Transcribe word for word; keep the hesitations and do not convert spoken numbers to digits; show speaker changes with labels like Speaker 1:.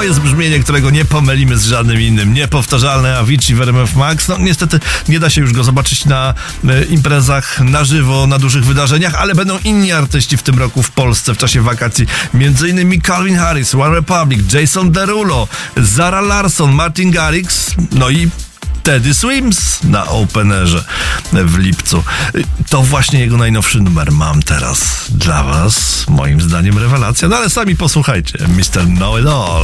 Speaker 1: To jest brzmienie, którego nie pomylimy z żadnym innym. Niepowtarzalne Avicii w R M F Max. No niestety nie da się już go zobaczyć na e, imprezach na żywo, na dużych wydarzeniach, ale będą inni artyści w tym roku w Polsce w czasie wakacji. Między innymi Calvin Harris, One Republic, Jason Derulo, Zara Larsson, Martin Garrix, no i Teddy Swims na Openerze w lipcu. To właśnie jego najnowszy numer mam teraz dla was. Moim zdaniem rewelacja, no ale sami posłuchajcie. mister Know It All.